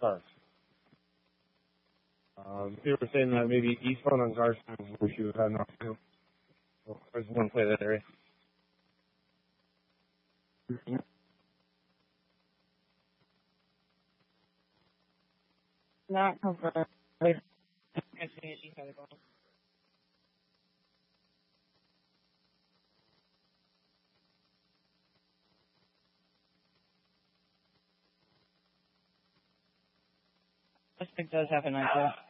start. You were saying that maybe Eastbound on Garson is where she was heading off to. So I just want to play that area. Not confirmed. This thing does have an idea.